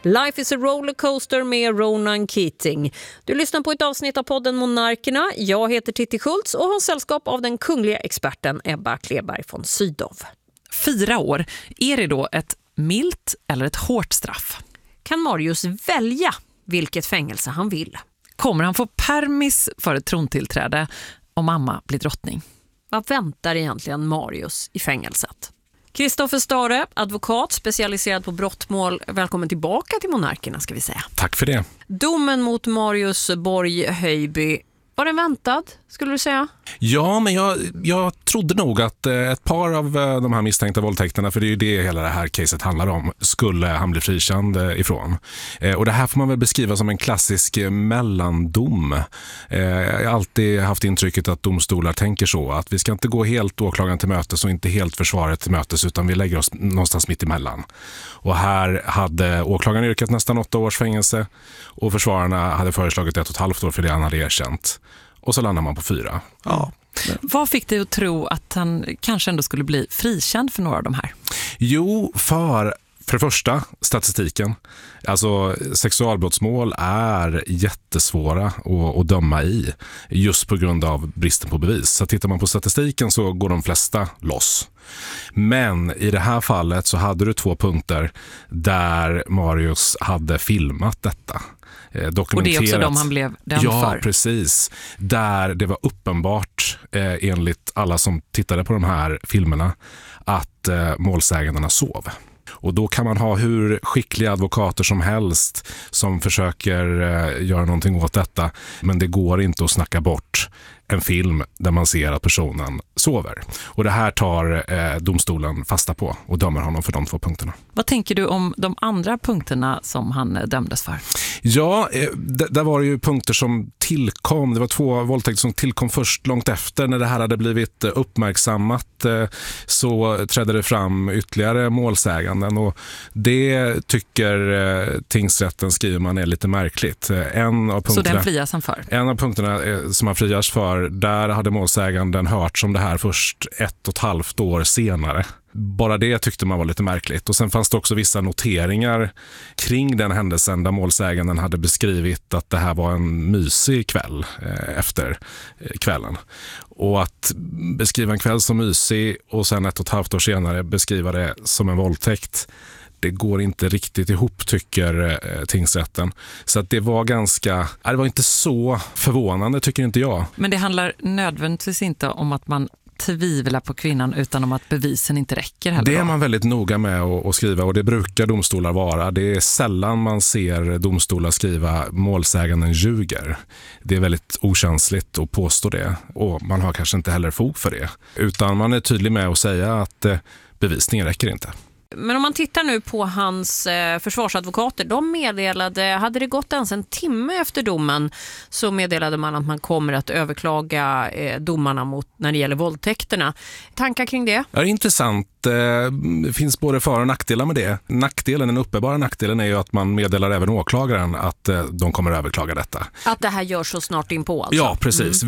Life is a rollercoaster med Ronan Keating. Du lyssnar på ett avsnitt av podden Monarkerna. Jag heter Titti Schultz och har sällskap av den kungliga experten Ebba Kleberg von Sydow. 4 år, är det då ett milt eller ett hårt straff? Kan Marius välja vilket fängelse han vill? Kommer han få permis för ett trontillträde om mamma blir drottning? Vad väntar egentligen Marius i fängelset? Kristoffer Stare, advokat specialiserad på brottmål. Välkommen tillbaka till Monarkerna ska vi säga. Tack för det. Domen mot Marius Borg Höjby, var den väntad skulle du säga? Ja, men jag trodde nog att ett par av de här misstänkta våldtäkterna, för det är ju det hela det här caset handlar om, skulle han bli frikänd ifrån. Och det här får man väl beskriva som en klassisk mellandom. Jag har alltid haft intrycket att domstolar tänker så, att vi ska inte gå helt åklagaren till mötes och inte helt försvaret till mötes, utan vi lägger oss någonstans mitt emellan. Och här hade åklagaren yrkat nästan 8 års fängelse och försvararna hade föreslagit 1,5 år för det han hade erkänt. Och så landar man på 4. Ja. Vad fick dig att tro att han kanske ändå skulle bli frikänd för några av de här? Jo, för det första, statistiken. Alltså sexualbrottsmål är jättesvåra att döma i just på grund av bristen på bevis. Så tittar man på statistiken så går de flesta loss. Men i det här fallet så hade du 2 punkter där Marius hade filmat detta. Och det är också de han blev dömd för. Ja, precis. Där det var uppenbart enligt alla som tittade på de här filmerna att målsägandena sov. Och då kan man ha hur skickliga advokater som helst som försöker göra någonting åt detta. Men det går inte att snacka bort en film där man ser att personen sover. Och det här tar domstolen fasta på och dömer honom för de 2 punkterna. Vad tänker du om de andra punkterna som han dömdes för? Ja, där var det ju punkter som tillkom. Det var 2 våldtäkter som tillkom först långt efter när det här hade blivit uppmärksammat. Så trädde det fram ytterligare målsäganden och det tycker tingsrätten, skriver man, är lite märkligt. Så den frias han för? En av punkterna som han frias för, där hade målsäganden hört om det här först 1,5 år senare. Bara det tyckte man var lite märkligt. Och sen fanns det också vissa noteringar kring den händelsen där målsäganden hade beskrivit att det här var en mysig kväll efter kvällen. Och att beskriva en kväll som mysig och sen 1,5 år senare beskriva det som en våldtäkt, det går inte riktigt ihop, tycker tingsrätten. Så att det var inte så förvånande, tycker inte jag. Men det handlar nödvändigtvis inte om att man tvivlar på kvinnan utan om att bevisen inte räcker heller. Det är man väldigt noga med att skriva och det brukar domstolar vara. Det är sällan man ser domstolar skriva målsäganden ljuger. Det är väldigt okänsligt att påstå det och man har kanske inte heller fog för det. Utan man är tydlig med att säga att bevisningen räcker inte. Men om man tittar nu på hans försvarsadvokater, de meddelade, hade det gått ens en timme efter domen så meddelade man att man kommer att överklaga domarna när det gäller våldtäkterna. Tankar kring det? Ja, det är intressant. Det finns både för- och nackdelar med det. Den uppenbara nackdelen är ju att man meddelar även åklagaren att de kommer att överklaga detta. Att det här görs så snart inpå alltså? Ja, precis.